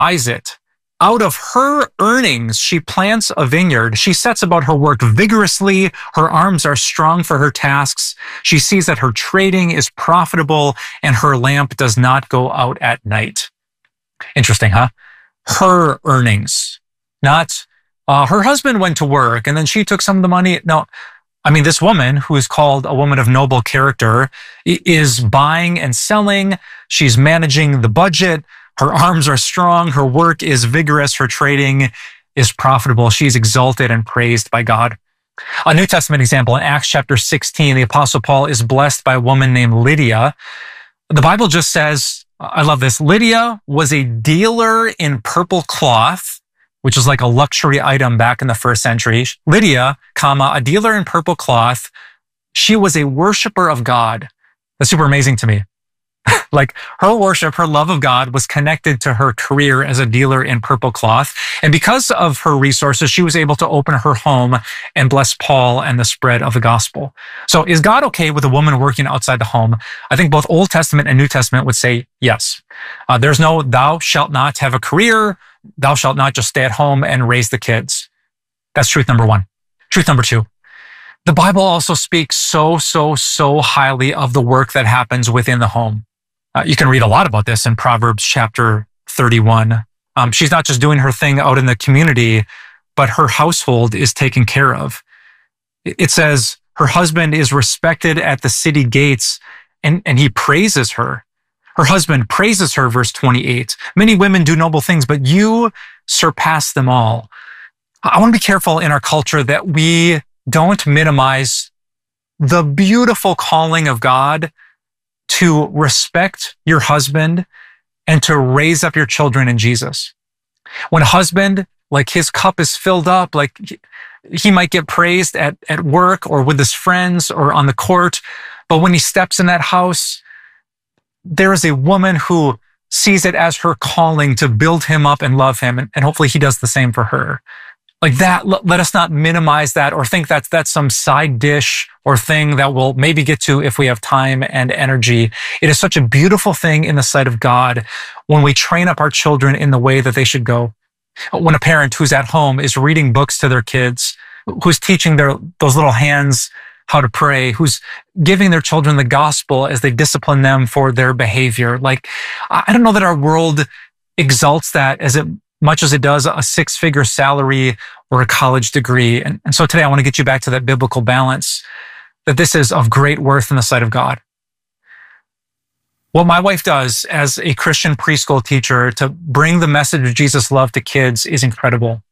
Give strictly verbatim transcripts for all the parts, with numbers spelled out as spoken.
buys it. Out of her earnings, she plants a vineyard. She sets about her work vigorously. Her arms are strong for her tasks. She sees that her trading is profitable and her lamp does not go out at night. Interesting, huh? Her earnings, not uh, her husband went to work and then she took some of the money. No, I mean, this woman, who is called a woman of noble character, is buying and selling. She's managing the budget. Her arms are strong. Her work is vigorous. Her trading is profitable. She's exalted and praised by God. A New Testament example in Acts chapter sixteen, the Apostle Paul is blessed by a woman named Lydia. The Bible just says, I love this, Lydia was a dealer in purple cloth, which is like a luxury item back in the first century. Lydia, comma, a dealer in purple cloth. She was a worshiper of God. That's super amazing to me. Like her worship, her love of God was connected to her career as a dealer in purple cloth. And because of her resources, she was able to open her home and bless Paul and the spread of the gospel. So is God okay with a woman working outside the home? I think both Old Testament and New Testament would say yes. Uh, there's no thou shalt not have a career. Thou shalt not just stay at home and raise the kids. That's truth number one. Truth number two. The Bible also speaks so, so, so highly of the work that happens within the home. Uh, you can read a lot about this in Proverbs chapter thirty-one. Um, she's not just doing her thing out in the community, but her household is taken care of. It says her husband is respected at the city gates and, and he praises her. Her husband praises her, verse twenty-eight. Many women do noble things, but you surpass them all. I want to be careful in our culture that we don't minimize the beautiful calling of God to respect your husband and to raise up your children in Jesus. When a husband, like his cup is filled up, like he, he might get praised at, at work or with his friends or on the court, but when he steps in that house, there is a woman who sees it as her calling to build him up and love him, and, and hopefully he does the same for her. Like that, let us not minimize that or think that's, that's some side dish or thing that we'll maybe get to if we have time and energy. It is such a beautiful thing in the sight of God when we train up our children in the way that they should go. When a parent who's at home is reading books to their kids, who's teaching their, those little hands how to pray, who's giving their children the gospel as they discipline them for their behavior. Like, I don't know that our world exalts that as it much as it does a six-figure salary or a college degree. And, and so today I want to get you back to that biblical balance, that this is of great worth in the sight of God. What my wife does as a Christian preschool teacher to bring the message of Jesus' love to kids is incredible.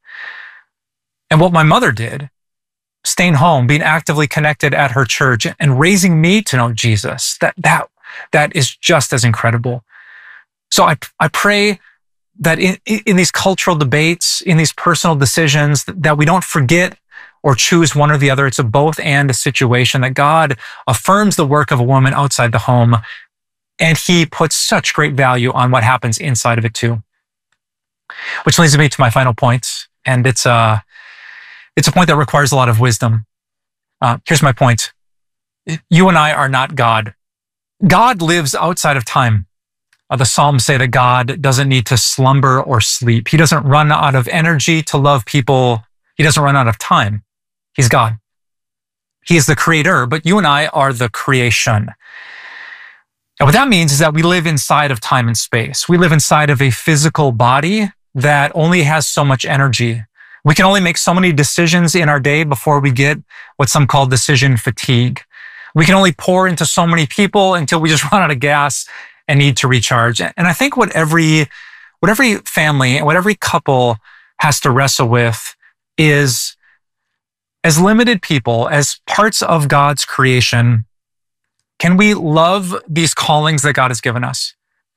And what my mother did, staying home, being actively connected at her church and raising me to know Jesus, that, that, that is just as incredible. So I, I pray that in, in these cultural debates, in these personal decisions, that we don't forget or choose one or the other. It's a both and situation, that God affirms the work of a woman outside the home, and he puts such great value on what happens inside of it too. Which leads me to my final point, and it's a, it's a point that requires a lot of wisdom. Uh, here's my point. You and I are not God. God lives outside of time. Uh, the Psalms say that God doesn't need to slumber or sleep. He doesn't run out of energy to love people. He doesn't run out of time. He's God. He is the creator, but you and I are the creation. And what that means is that we live inside of time and space. We live inside of a physical body that only has so much energy. We can only make so many decisions in our day before we get what some call decision fatigue. We can only pour into so many people until we just run out of gas and need to recharge. And I think what every, what every family and what every couple has to wrestle with is, as limited people, as parts of God's creation, can we love these callings that God has given us?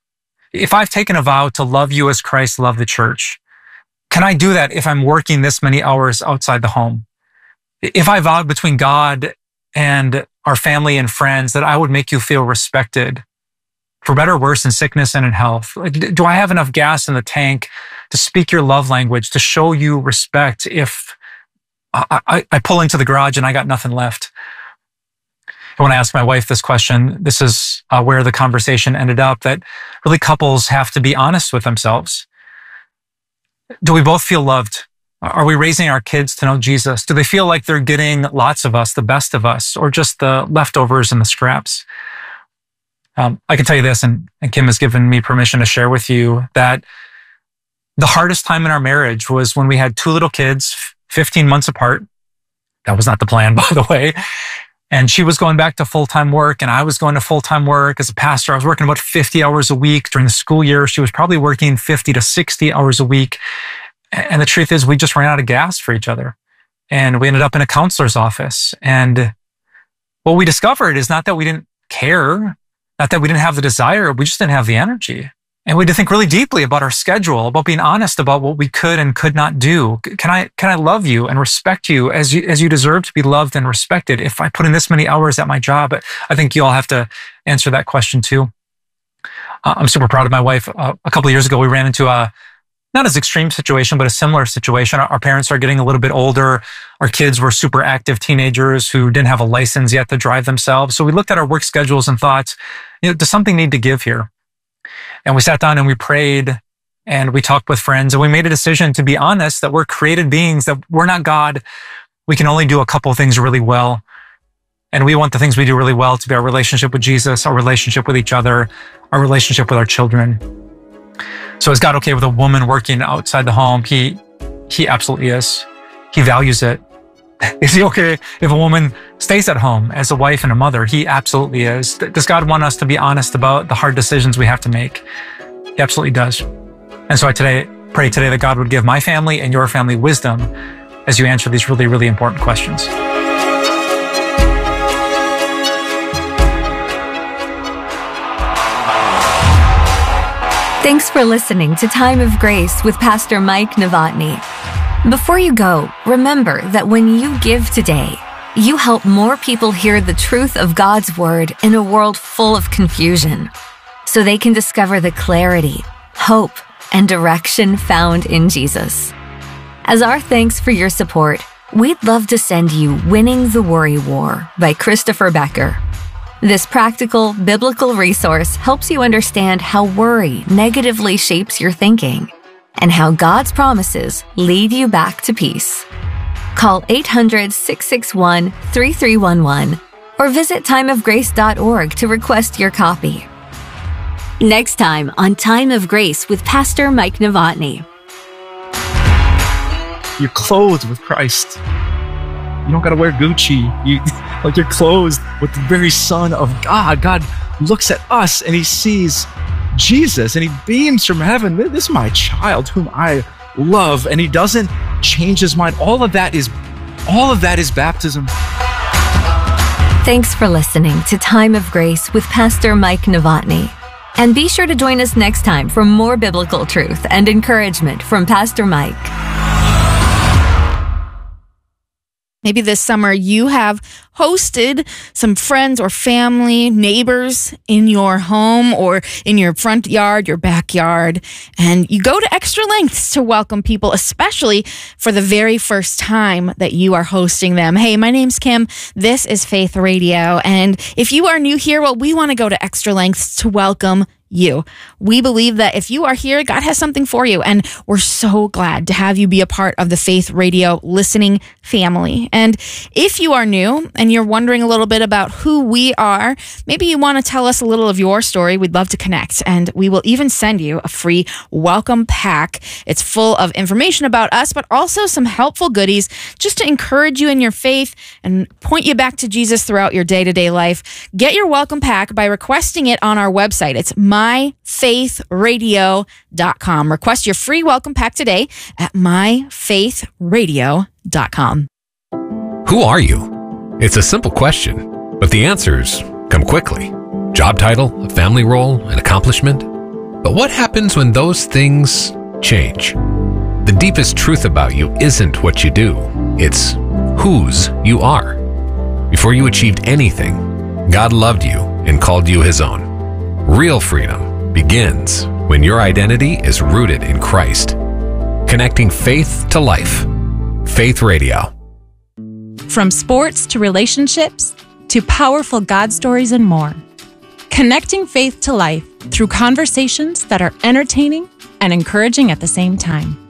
If I've taken a vow to love you as Christ loved the church, can I do that if I'm working this many hours outside the home? If I vowed between God and our family and friends that I would make you feel respected, for better or worse, in sickness and in health, do I have enough gas in the tank to speak your love language, to show you respect if I, I, I pull into the garage and I got nothing left? When I asked my wife this question, this is uh, where the conversation ended up, that really couples have to be honest with themselves. Do we both feel loved? Are we raising our kids to know Jesus? Do they feel like they're getting lots of us, the best of us, or just the leftovers and the scraps? Um, I can tell you this, and, and Kim has given me permission to share with you that the hardest time in our marriage was when we had two little kids, fifteen months apart. That was not the plan, by the way. And she was going back to full-time work, and I was going to full-time work as a pastor. I was working about fifty hours a week during the school year. She was probably working fifty to sixty hours a week. And the truth is, we just ran out of gas for each other. And we ended up in a counselor's office. And what we discovered is not that we didn't care, not that we didn't have the desire, we just didn't have the energy. And we had to think really deeply about our schedule, about being honest about what we could and could not do. Can I, can I love you and respect you as you, as you deserve to be loved and respected? If I put in this many hours at my job, I think you all have to answer that question too. Uh, I'm super proud of my wife. Uh, a couple of years ago, we ran into a, not as extreme situation, but a similar situation. Our, our parents are getting a little bit older. Our kids were super active teenagers who didn't have a license yet to drive themselves. So we looked at our work schedules and thought, you know, does something need to give here? And we sat down and we prayed and we talked with friends and we made a decision to be honest that we're created beings, that we're not God. We can only do a couple of things really well. And we want the things we do really well to be our relationship with Jesus, our relationship with each other, our relationship with our children. So is God okay with a woman working outside the home? He, he absolutely is. He values it. Is he okay if a woman stays at home as a wife and a mother? He absolutely is. Does God want us to be honest about the hard decisions we have to make? He absolutely does. And so I today pray today that God would give my family and your family wisdom as you answer these really, really important questions. Thanks for listening to Time of Grace with Pastor Mike Novotny. Before you go, remember that when you give today, you help more people hear the truth of God's Word in a world full of confusion, so they can discover the clarity, hope, and direction found in Jesus. As our thanks for your support, we'd love to send you Winning the Worry War by Christopher Becker. This practical, biblical resource helps you understand how worry negatively shapes your thinking and how God's promises lead you back to peace. Call eight hundred, six six one, three three one one or visit time of grace dot org to request your copy. Next time on Time of Grace with Pastor Mike Novotny. You're clothed with Christ. You don't got to wear Gucci. You, like you're clothed with the very Son of God. God looks at us and he sees Jesus and he beams from heaven. This is my child whom I love, and he doesn't change his mind. All of that is, all of that is baptism. Thanks for listening to Time of Grace with Pastor Mike Novotny. And be sure to join us next time for more biblical truth and encouragement from Pastor Mike. Maybe this summer you have hosted some friends or family, neighbors in your home or in your front yard, your backyard, and you go to extra lengths to welcome people, especially for the very first time that you are hosting them. Hey, my name's Kim. This is Faith Radio. And if you are new here, well, we want to go to extra lengths to welcome you. We believe that if you are here, God has something for you, and we're so glad to have you be a part of the Faith Radio listening family. And if you are new and you're wondering a little bit about who we are, maybe you want to tell us a little of your story, we'd love to connect, and we will even send you a free welcome pack. It's full of information about us, but also some helpful goodies just to encourage you in your faith and point you back to Jesus throughout your day-to-day life. Get your welcome pack by requesting it on our website. It's my my faith radio dot com. Request your free welcome pack today at my faith radio dot com. Who are you? It's a simple question, but the answers come quickly. Job title, a family role, an accomplishment. But what happens when those things change? The deepest truth about you isn't what you do. It's whose you are. Before you achieved anything, God loved you and called you his own. Real freedom begins when your identity is rooted in Christ. Connecting faith to life. Faith Radio. From sports to relationships to powerful God stories and more. Connecting faith to life through conversations that are entertaining and encouraging at the same time.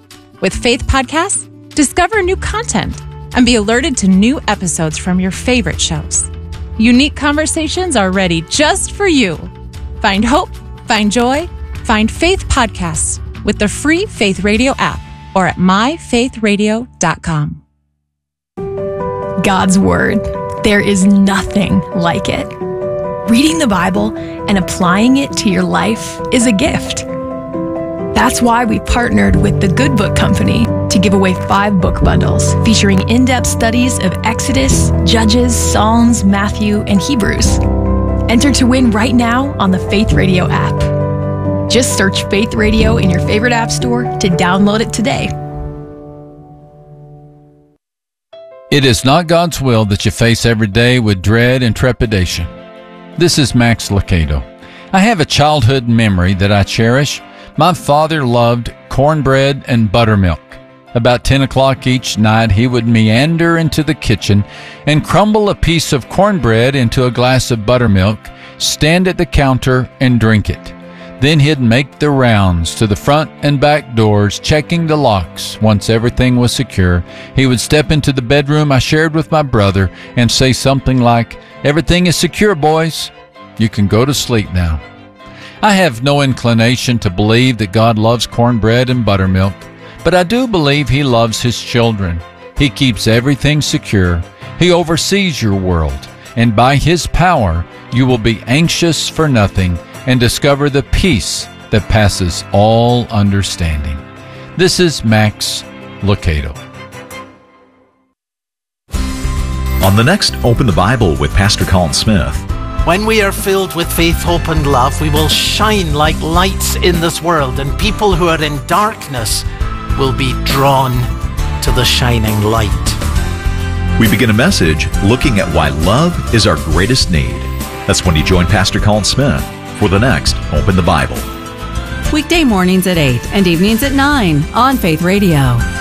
With Faith Podcasts, discover new content and be alerted to new episodes from your favorite shows. Unique conversations are ready just for you. Find hope, find joy, find Faith Podcasts with the free Faith Radio app or at my faith radio dot com. God's Word. There is nothing like it. Reading the Bible and applying it to your life is a gift. That's why we partnered with the Good Book Company to give away five book bundles featuring in-depth studies of Exodus, Judges, Psalms, Matthew, and Hebrews. Enter to win right now on the Faith Radio app. Just search Faith Radio in your favorite app store to download it today. It is not God's will that you face every day with dread and trepidation. This is Max Lucado. I have a childhood memory that I cherish. My father loved cornbread and buttermilk. About ten o'clock each night, he would meander into the kitchen and crumble a piece of cornbread into a glass of buttermilk, stand at the counter, and drink it. Then he'd make the rounds to the front and back doors, checking the locks. Once everything was secure, he would step into the bedroom I shared with my brother and say something like, "Everything is secure, boys. You can go to sleep now." I have no inclination to believe that God loves cornbread and buttermilk, but I do believe He loves His children. He keeps everything secure. He oversees your world, and by His power, you will be anxious for nothing and discover the peace that passes all understanding. This is Max Lucado. On the next Open the Bible with Pastor Colin Smith. When we are filled with faith, hope, and love, we will shine like lights in this world, and people who are in darkness will be drawn to the shining light. We begin a message looking at why love is our greatest need. That's when you join Pastor Colin Smith for the next Open the Bible. Weekday mornings at eight and evenings at nine on Faith Radio.